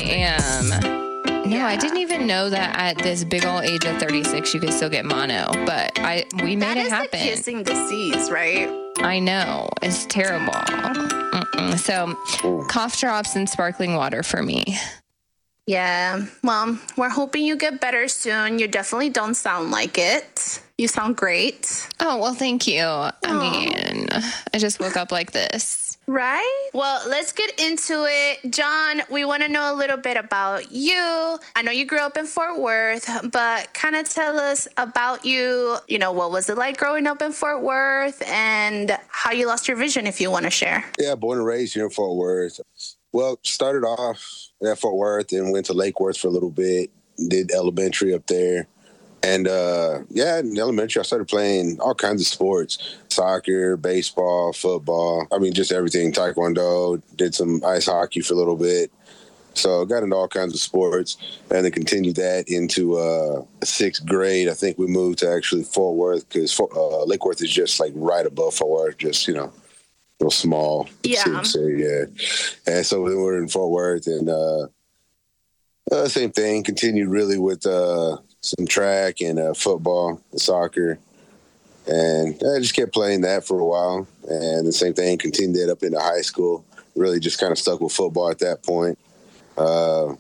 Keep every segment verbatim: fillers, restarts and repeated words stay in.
am. No, yeah. I didn't even know that at this big old age of thirty-six you could still get mono, but I we made that it happen. That is the kissing disease, right? I know. It's terrible. Mm-mm. So, Ooh. cough drops and sparkling water for me. Yeah. Well, we're hoping you get better soon. You definitely don't sound like it. You sound great. Oh, well, thank you. I Aww. mean, I just woke up like this. Right? Well, let's get into it. John, we want to know a little bit about you. I know you grew up in Fort Worth, but kind of tell us about you. You know, what was it like growing up in Fort Worth and how you lost your vision, if you want to share? Yeah, born and raised here in Fort Worth. Well, started off at Fort Worth and went to Lake Worth for a little bit, did elementary up there. And, uh, yeah, in elementary, I started playing all kinds of sports, soccer, baseball, football. I mean, just everything, taekwondo, did some ice hockey for a little bit. So got into all kinds of sports and then continued that into uh, sixth grade. I think we moved to actually Fort Worth because uh, Lake Worth is just like right above Fort Worth, just, you know, real small. Yeah. City, yeah. And so we were in Fort Worth and uh, uh, same thing, continued really with uh, some track and uh, football and soccer. And I just kept playing that for a while. And the same thing, continued that up into high school. Really just kind of stuck with football at that point. Uh,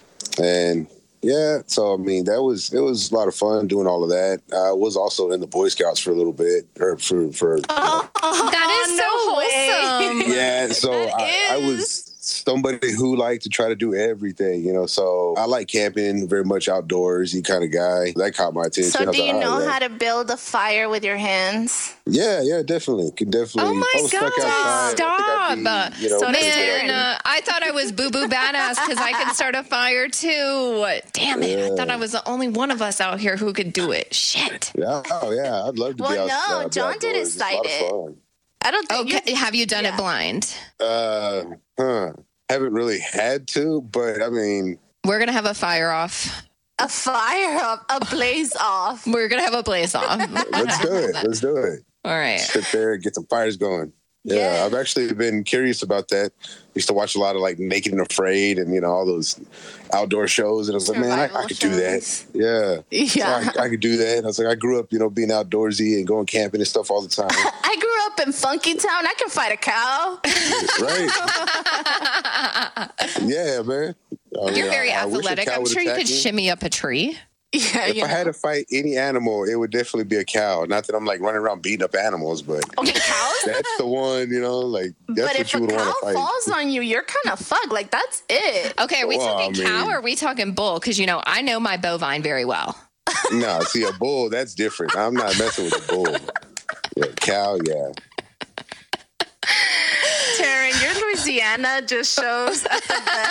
and yeah, so I mean, that was it was a lot of fun doing all of that. I was also in the Boy Scouts for a little bit, or for for. Oh, uh, that is so wholesome. Yeah, so I, I was somebody who liked to try to do everything, you know. So I like camping, very much outdoorsy kind of guy. That caught my attention. So do you like, know oh, yeah. how to build a fire with your hands? Yeah, yeah, definitely. Could definitely. Oh my God! Stop! Be, you know, so man, uh, I thought I was boo boo badass because I could start a fire too. Damn it! Yeah. I thought I was the only one of us out here who could do it. Shit. Yeah. Oh yeah, I'd love to well, be outside. Well, no, John did it sighted. I don't think. Okay, have you done yeah. it blind? Uh, huh. Haven't really had to, but I mean, we're gonna have a fire off. A fire off, a blaze off. We're gonna have a blaze off. Let's do it. Let's do it. All right. Sit there and get some fires going. Yeah, yeah, I've actually been curious about that. Used to watch a lot of like Naked and Afraid and, you know, all those outdoor shows. And I was like, man, I, I could shows. do that. Yeah. Yeah. So I, I could do that. I was like, I grew up, you know, being outdoorsy and going camping and stuff all the time. I grew up in Funky Town. I can fight a cow. Right. Yeah, man. I mean, You're very I, athletic. I I'm sure you could me. shimmy up a tree. Yeah, if you I know. had to fight any animal, it would definitely be a cow. Not that I'm like running around beating up animals, but okay, cows. That's the one, you know, like that's but what if you would a want cow to fight. falls on you, you're kind of fucked. Like that's it. Okay, are we well, talking I mean, cow or are we talking bull? Because you know I know my bovine very well. No, see a bull, that's different. I'm not messing with a bull. Yeah, cow, yeah. Taryn, your Louisiana just shows at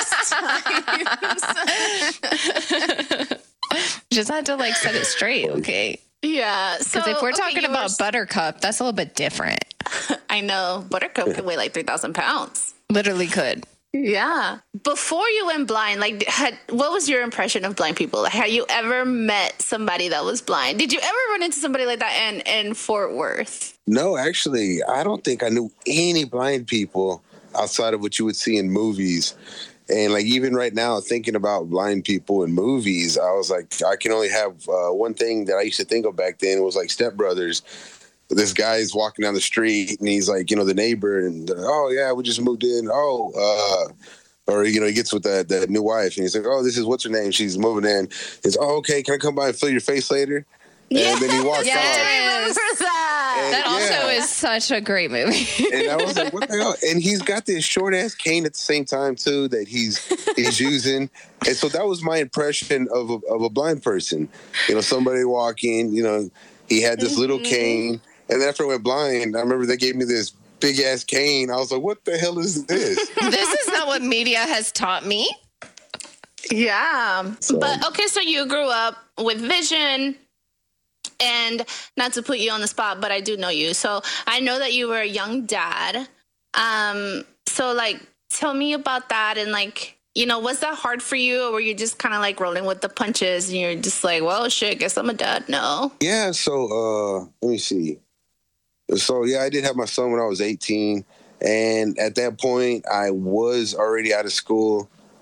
the best times. Just had to like set it straight, okay? Yeah. So if we're okay, talking about were... Buttercup, that's a little bit different. I know. Buttercup could weigh like three thousand pounds. Literally could. Yeah. Before you went blind, like, had, what was your impression of blind people? Like, had you ever met somebody that was blind? Did you ever run into somebody like that in, in Fort Worth? No, actually, I don't think I knew any blind people outside of what you would see in movies. And like even right now, thinking about blind people in movies, I was like, I can only have uh, one thing that I used to think of back then was like Step Brothers. This guy's walking down the street and he's like, you know, the neighbor and, uh, oh, yeah, we just moved in. Oh, uh, or, you know, he gets with that, that new wife and he's like, oh, this is what's her name? She's moving in. He's, oh, okay, can I come by and fill your face later? Yeah. And then he walks yes. off. I remember that. And, that also yeah. is such a great movie. And I was like, what the hell? And he's got this short ass cane at the same time too that he's he's using. And so that was my impression of a, of a blind person. You know, somebody walking, you know, he had this mm-hmm. little cane. And then after I went blind, I remember they gave me this big ass cane. I was like, what the hell is this? This is not what media has taught me. Yeah. So. But okay, so you grew up with vision. And not to put you on the spot, but I do know you. So I know that you were a young dad. Um, so, like, tell me about that. And, like, you know, was that hard for you? Or were you just kind of, like, rolling with the punches? And you're just like, well, shit, guess I'm a dad. No. Yeah, so uh, let me see. So, yeah, I did have my son when I was eighteen. And at that point, I was already out of school.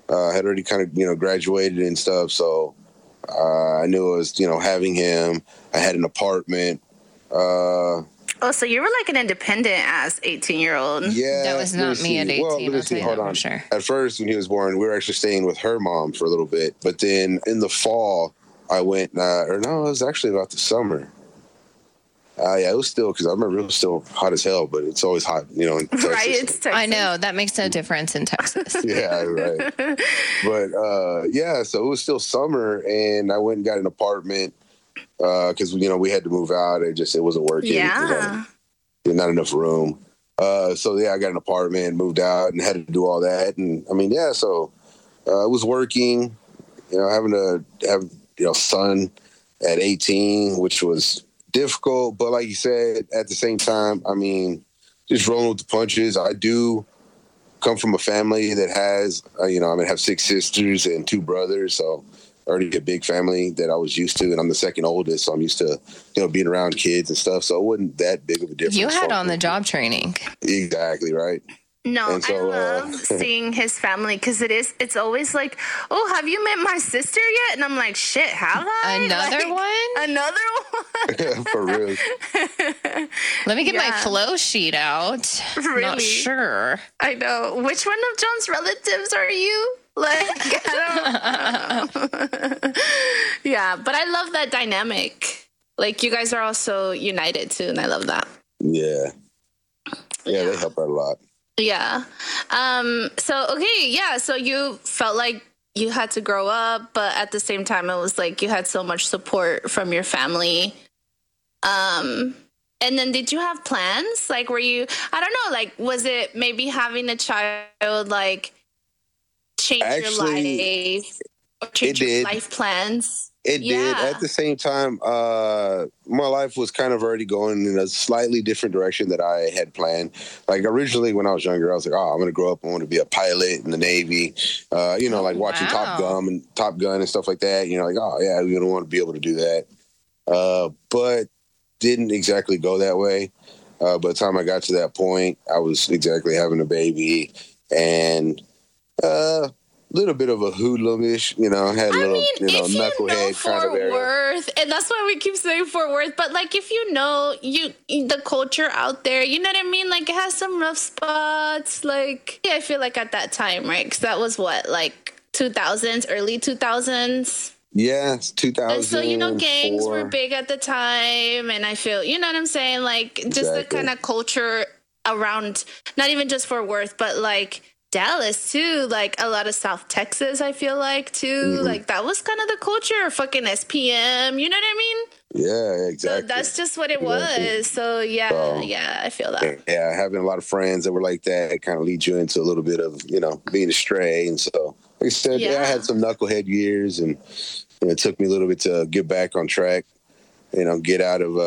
Uh, had already kind of, you know, graduated and stuff. So uh, I knew it was, you know, having him. I had an apartment. Uh, oh, so you were like an independent ass eighteen-year-old. Yeah. That was not me at eighteen. Well, let me I'll see. tell you Hold that for on. sure. At first, when he was born, we were actually staying with her mom for a little bit. But then in the fall, I went, uh, or no, it was actually about the summer. Uh, yeah, it was still, because I remember it was still hot as hell, but it's always hot, you know, in Texas. Right, it's Texas. I know. That makes no difference in Texas. Yeah, right. But, uh, yeah, so it was still summer, and I went and got an apartment because, uh, you know, we had to move out. It just, it wasn't working. Yeah. You know, not enough room. Uh, so, yeah, I got an apartment, moved out, and had to do all that. And, I mean, yeah, so uh, I was working, you know, having to have, you know, son at eighteen, which was difficult, but like you said, at the same time, I mean, just rolling with the punches. I do come from a family that has, uh, you know, I mean, I have six sisters and two brothers, so already a big family that I was used to, and I'm the second oldest, so I'm used to, you know, being around kids and stuff, so it wasn't that big of a difference. You had on the job training. Exactly, right. No, So, I love uh, seeing his family because it is, it's always like, oh, have you met my sister yet? And I'm like, shit, have I? Another like, one? Another one? For real. Let me get my Yeah. flow sheet out. Really? Not sure. I know. Which one of John's relatives are you? Like, I don't know. Yeah, but I love that dynamic. Like, you guys are also united too, and I love that. Yeah. Yeah, they help out a lot. Yeah. Um, so, okay, yeah, so you felt like you had to grow up, but at the same time, it was like you had so much support from your family. Um, and then did you have plans? Like, were you, I don't know, like, was it maybe having a child, like, change Actually, your life or change it your did. life plans? It Yeah. did. At the same time, uh, my life was kind of already going in a slightly different direction that I had planned. Like originally when I was younger, I was like, oh, I'm going to grow up. I want to be a pilot in the Navy. Uh, you know, Oh, like watching wow. Top Gun and Top Gun and stuff like that. You know, like, oh, yeah, we don't want to be able to do that. Uh, but didn't exactly go that way. Uh, by the time I got to that point, I was exactly having a baby and uh little bit of a hoodlumish, you know, had a I little, mean, you know, if you know knucklehead Fort kind of area. Worth, and that's why we keep saying Fort Worth, but like if you know you the culture out there, you know what I mean? Like it has some rough spots. Like yeah, I feel like at that time, right? Because that was what, like two thousands, early two thousands. Yeah, it's two thousand. And so, you know, gangs were big at the time. And I feel, you know what I'm saying? Like just Exactly. the kind of culture around, not even just Fort Worth, but like Dallas too, like a lot of South Texas, I feel like too. Mm-hmm. Like that was kind of the culture, fucking S P M, you know what I mean? Yeah, exactly. So that's just what it Exactly. was. So yeah, So, yeah, I feel that. Yeah, having a lot of friends that were like that kind of leads you into a little bit of, you know, being astray. And so, like I said, yeah, Yeah. I had some knucklehead years and you know, it took me a little bit to get back on track, you know, get out of uh,